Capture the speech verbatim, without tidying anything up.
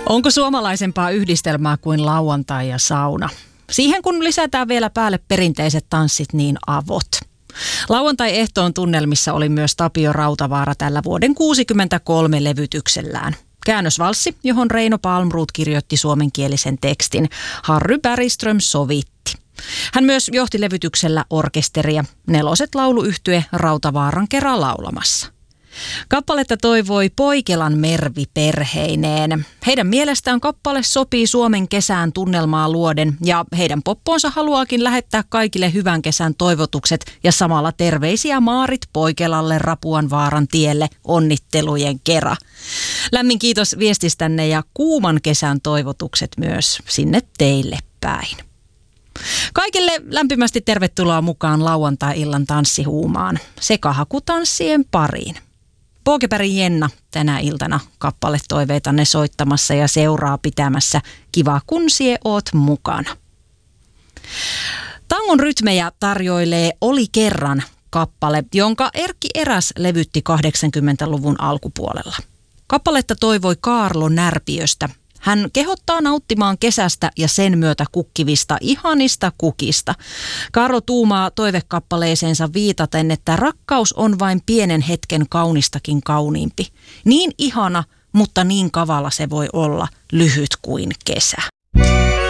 Onko suomalaisempaa yhdistelmää kuin lauantai ja sauna? Siihen kun lisätään vielä päälle perinteiset tanssit, niin avot. Lauantai-ehtoon tunnelmissa oli myös Tapio Rautavaara tällä vuoden kuusikymmentäkolme levytyksellään. Käännösvalssi, johon Reino Palmroth kirjoitti suomenkielisen tekstin. Harry Bergström sovitti. Hän myös johti levytyksellä orkesteria. Neloset lauluyhtye Rautavaaran kerran laulamassa. Kappaletta toivoi Poikelan Mervi perheineen. Heidän mielestään kappale sopii Suomen kesään tunnelmaa luoden ja heidän poppoonsa haluaakin lähettää kaikille hyvän kesän toivotukset ja samalla terveisiä Maarit Poikelalle Rapuanvaaran tielle onnittelujen kera. Lämmin kiitos viestistänne ja kuuman kesän toivotukset myös sinne teille päin. Kaikille lämpimästi tervetuloa mukaan lauantai-illan tanssihuumaan sekä hakutanssien pariin. Pågebergin Jenna tänä iltana kappaletoiveitanne soittamassa ja seuraa pitämässä. Kiva kun sie oot mukana. Tangon rytmejä tarjoilee Oli kerran kappale, jonka Erkki Eräs levytti kahdeksankymmentäluvun alkupuolella. Kappaletta toivoi Kaarlo Närpiöstä. Hän kehottaa nauttimaan kesästä ja sen myötä kukkivista ihanista kukista. Kaarlo tuumaa toivekappaleeseensa viitaten, että rakkaus on vain pienen hetken kaunistakin kauniimpi. Niin ihana, mutta niin kavala se voi olla, lyhyt kuin kesä.